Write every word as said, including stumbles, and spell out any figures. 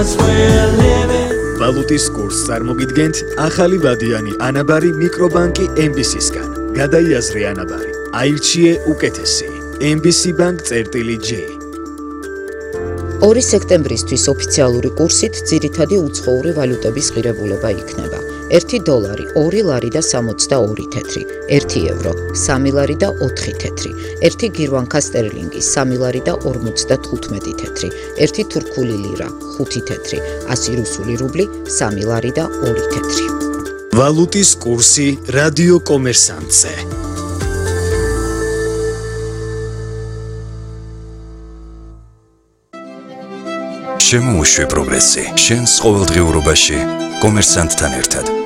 ვალუტის კურსს წარმოგიდგენთ ახალი ვადიანი ანაბარი მიკრობანკი ემ ბი სისგან. გადაიაზრე ანაბარი. აირჩიე უკეთესი. ემ ბი სი ბანკ წერტილი ჯი. ორი სექტემბრისთვის ოფიციალური კურსით ძირითადი უცხოური ვალუტების ღირებულება იქნება. ერთი დოლარი, ორი ლარი და სამოცდაორი თეთრი, ერთი ევრო, სამი ლარი და ოთხი თეთრი, ერთი გირვანკა სტერლინგი, სამი ლარი და ორმოცდათხუთმეტი თეთრი, ერთი თურქული ლირა, ხუთი თეთრი, ასი რუსული რუბლი, სამი ლარი და ორი თეთრი. ვალუტის კურსი რადიო კომერსანტზე. შემოუშვი პროგრესი შენს ყოველდღიურობაში კომერსანტთან ერთად.